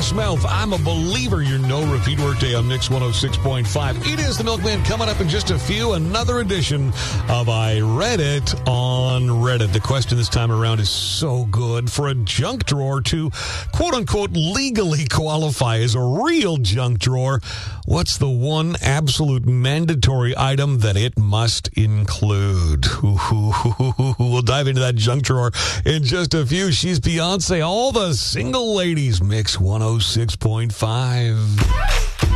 Smell. I'm a believer. Your no repeat workday on Mix 106.5. It is the Milkman coming up in just a few. Another edition of I Read It on Reddit. The question this time around is so good. For a junk drawer to quote unquote legally qualify as a real junk drawer, what's the one absolute mandatory item that it must include? We'll dive into that junk drawer in just a few. She's Beyonce. All the single ladies. Mix 106.5.